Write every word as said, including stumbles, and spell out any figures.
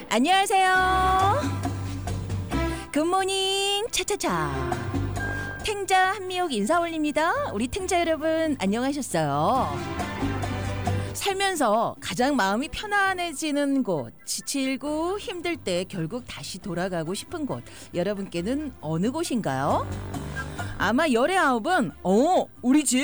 안녕하세요. 굿모닝 차차차. 탱자 한미옥 인사 올립니다. 우리 탱자 여러분 안녕하셨어요? 살면서 가장 마음이 편안해지는 곳, 지치고 힘들 때 결국 다시 돌아가고 싶은 곳, 여러분께는 어느 곳인가요? 아마 열의 아홉은 어 우리 집